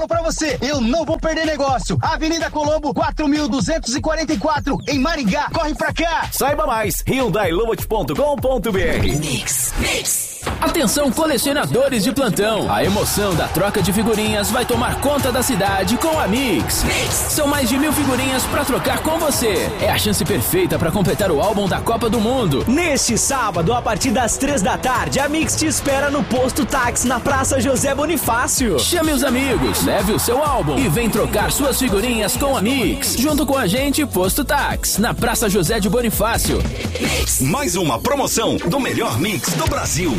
falo pra você, eu não vou perder negócio. Avenida Colombo, 4.244, em Maringá. Corre pra cá. Saiba mais, hyundailomotive.com.br. Mix. Atenção, colecionadores de plantão. A emoção da troca de figurinhas vai tomar conta da cidade com a Mix. São mais de 1000 figurinhas pra trocar com você. É a chance perfeita pra completar o álbum da Copa do Mundo. Neste sábado, a partir das 3 da tarde, a Mix te espera no Posto Táxi, na Praça José Bonifácio. Chame os amigos, leve o seu álbum e vem trocar suas figurinhas com a Mix. Junto com a gente, Posto Táxi, na Praça José de Bonifácio. Mais uma promoção do melhor mix do Brasil.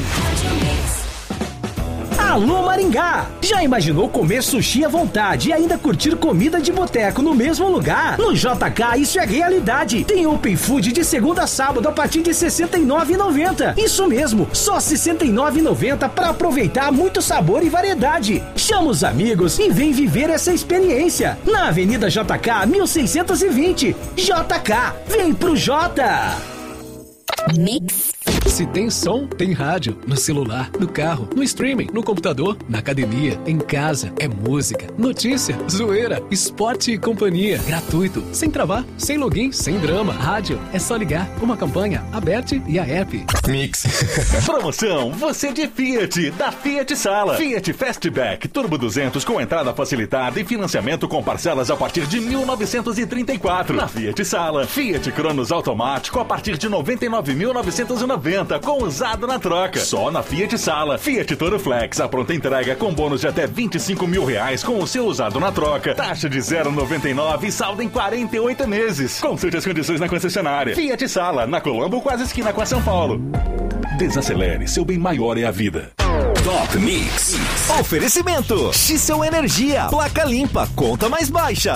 Alô Maringá! Já imaginou comer sushi à vontade e ainda curtir comida de boteco no mesmo lugar? No JK isso é realidade. Tem Open Food de segunda a sábado a partir de R$ 69,90. Isso mesmo, só R$ 69,90 para aproveitar muito sabor e variedade. Chama os amigos e vem viver essa experiência. Na Avenida JK 1620. JK, vem pro J! Mix. Se tem som, tem rádio. No celular, no carro, no streaming, no computador, na academia, em casa. É música, notícia, zoeira, esporte e companhia. Gratuito, sem travar, sem login, sem drama. Rádio, é só ligar. Uma campanha, aberta e a app. Mix. Promoção você de Fiat, da Fiat Sala. Fiat Fastback Turbo 200 com entrada facilitada e financiamento com parcelas a partir de 1.934. Na Fiat Sala, Fiat Cronos automático a partir de 99.990 com usado na troca. Só na Fiat Sala. Fiat Toro Flex, a pronta entrega com bônus de até R$25 mil com o seu usado na troca. Taxa de 0,99 e saldo em 48 meses. Consulte as condições na concessionária. Fiat Sala, na Colombo, quase esquina com a São Paulo. Desacelere, seu bem maior é a vida. Top Mix. Oferecimento Xcel Energia, placa limpa, conta mais baixa.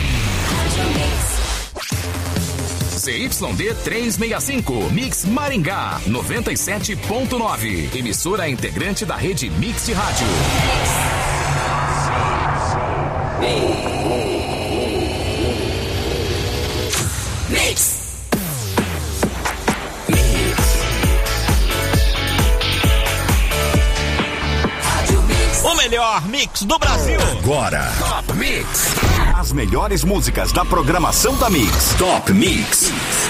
ZYD 365, Mix Maringá, 97.9. Emissora integrante da rede Mix de Rádio. Mix. O melhor mix do Brasil. Agora, Top Mix. As melhores músicas da programação da Mix. Top Mix.